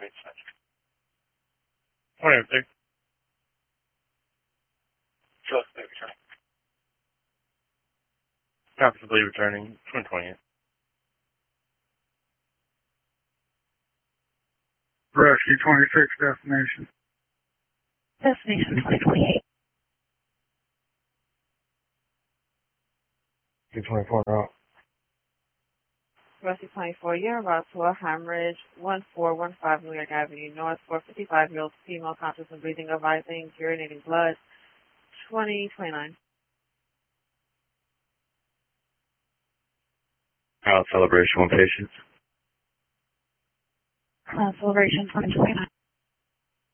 2006. Possibly returning 2020. Rescue 26 destination. Destination 2028. 224 out. Rescue 24, you're about to a Hemorrhage, 1415 New York Avenue North, 455-year-old female conscious and breathing, arising, urinating blood, 2029. Out celebration 1 patient. Celebration 2029.